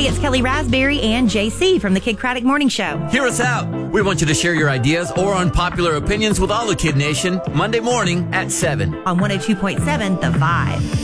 Hey, it's Kelly Raspberry and JC from the Kid Craddock Morning Show. Hear us out. We want you to share your ideas or unpopular opinions with all the Kid Nation Monday morning at 7 On 102.7 The Vibe.